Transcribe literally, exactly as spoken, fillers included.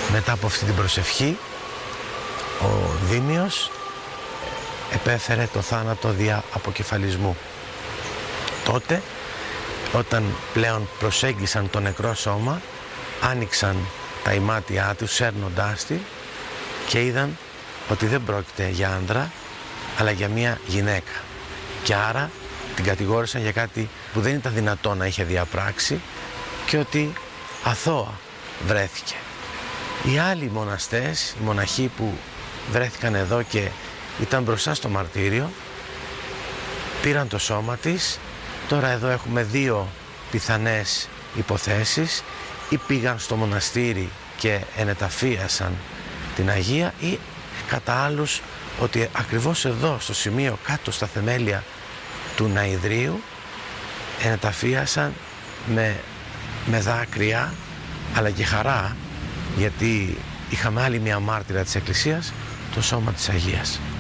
Μετά από αυτή την προσευχή, ο Δήμιος επέφερε το θάνατο δια αποκεφαλισμού. Τότε, όταν πλέον προσέγγισαν το νεκρό σώμα, άνοιξαν τα ημάτια τους σέρνοντάς τη και είδαν ότι δεν πρόκειται για άντρα, αλλά για μια γυναίκα. Και άρα την κατηγόρησαν για κάτι που δεν ήταν δυνατό να είχε διαπράξει και ότι αθώα βρέθηκε. Οι άλλοι μοναστές, οι μοναχοί που βρέθηκαν εδώ και ήταν μπροστά στο μαρτύριο, πήραν το σώμα της. Τώρα εδώ έχουμε δύο πιθανές υποθέσεις: ή πήγαν στο μοναστήρι και ενεταφίασαν την Αγία, ή κατά άλλους ότι ακριβώς εδώ στο σημείο κάτω στα θεμέλια του Ναηδρίου ενεταφίασαν με, με δάκρυα αλλά και χαρά, γιατί είχαμε άλλη μια μάρτυρα της Εκκλησίας, το σώμα της Αγίας.